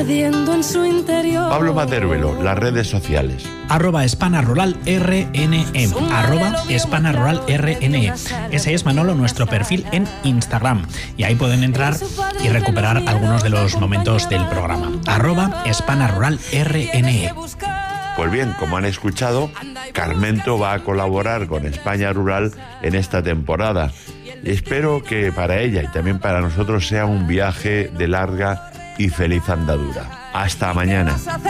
En su interior. Pablo Maderuelo, las redes sociales. @hispanaruralrne, @hispanaruralrne. Ese es, Manolo, nuestro perfil en Instagram. Y ahí pueden entrar y recuperar algunos de los momentos del programa. @hispanaruralrne. Pues bien, como han escuchado, Carmento va a colaborar con España Rural en esta temporada. Espero que para ella y también para nosotros sea un viaje de larga y feliz andadura. Hasta mañana.